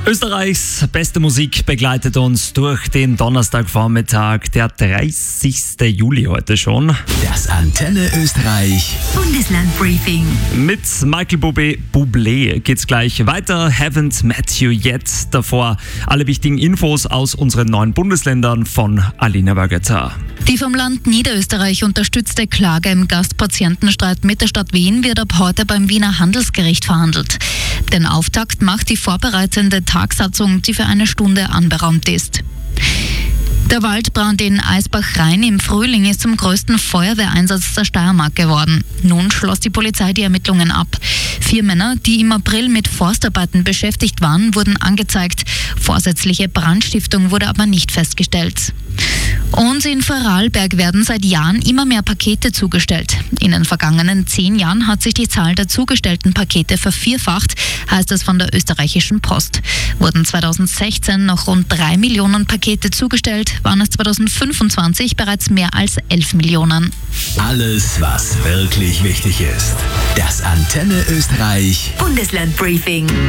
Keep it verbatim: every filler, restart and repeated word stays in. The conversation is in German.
Österreichs beste Musik begleitet uns durch den Donnerstagvormittag, der dreißigsten Juli heute schon. Das Antenne Österreich Bundeslandbriefing. Mit Michael Bublé, Bublé geht's gleich weiter. Haven't met you yet. Davor alle wichtigen Infos aus unseren neuen Bundesländern von Alina Wageta. Die vom Land Niederösterreich unterstützte Klage im Gastpatientenstreit mit der Stadt Wien wird ab heute beim Wiener Handelsgericht verhandelt. Den Auftakt macht die vorbereitende Tagsatzung, die für eine Stunde anberaumt ist. Der Waldbrand in Eisbach-Rhein im Frühling ist zum größten Feuerwehreinsatz der Steiermark geworden. Nun schloss die Polizei die Ermittlungen ab. Vier Männer, die im April mit Forstarbeiten beschäftigt waren, wurden angezeigt. Vorsätzliche Brandstiftung wurde aber nicht festgestellt. Und in Vorarlberg werden seit Jahren immer mehr Pakete zugestellt. In den vergangenen zehn Jahren hat sich die Zahl der zugestellten Pakete vervierfacht, heißt es von der österreichischen Post. Wurden zweitausendsechzehn noch rund drei Millionen Pakete zugestellt, waren es zweitausendfünfundzwanzig bereits mehr als elf Millionen. Alles, was wirklich wichtig ist. Das Antenne Österreich Bundeslandbriefing.